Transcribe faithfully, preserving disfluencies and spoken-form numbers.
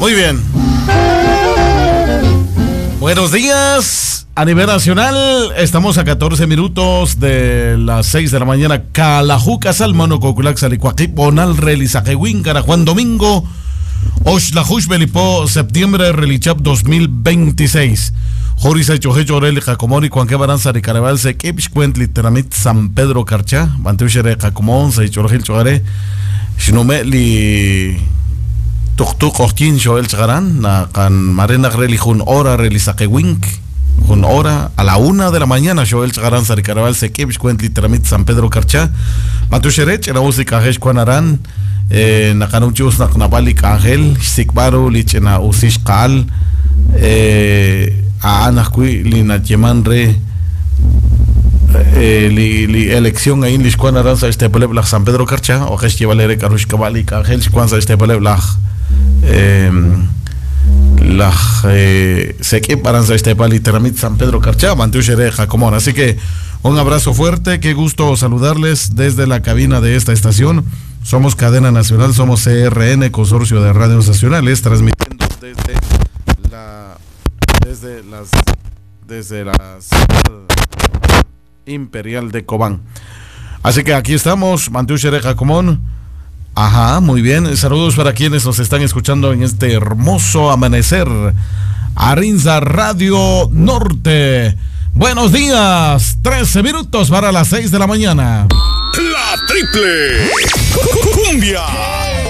Muy bien. Buenos días. A nivel nacional, estamos a catorce minutos de las seis de la mañana. Calajuca, Salmano, Coculac, Salicuaqui, Bonal, Relizaquewin, Juan Domingo, Oxlajush, Belipo, septiembre, Relichap dos mil veintiséis. Jorisa, Chojecho, Oreli, Jacomón, Juan Quebarán, Saricaraval, Sequipch, Cuent, Literamit, San Pedro, Carcha, Bantuchere, Jacomón, Seichorgil, Chogare, Shinumeli, Tuktuk, Orkin, Joel, Chagarán, Nakan, Marena, Relijun, Hora, Relizaquewin. Con hora a la una de la mañana, Joel Chagarán, Saricaraval, Sequevich, Cuent, Literamit, San Pedro, Carcha, Matusherech, la música Hesh, Juanarán, Nakanuchus, Naknabalik, Ángel, Sikbaru, Lichena, Usish, Kaal, a Anakui, Lina Yemanre, li elección a English, Juanarán, Sa este Pelebla, San Pedro, Carcha, o Hesh, Yevalere, Karush, Kabalik, Ángel, Juanza, este Pelebla, la Sequip Aranza Estepa Literamit San Pedro Carchá, Mantuchere, Jacomón. Así que un abrazo fuerte, qué gusto saludarles desde la cabina de esta estación. Somos Cadena Nacional, somos C R N, Consorcio de Radios Nacionales, transmitiendo desde la desde las desde la ciudad imperial de Cobán. Así que aquí estamos, Mantuchere, Jacomón. Ajá, muy bien. Saludos para quienes nos están escuchando en este hermoso amanecer. Arinza Radio Norte. Buenos días. trece minutos para las seis de la mañana. La triple cumbia.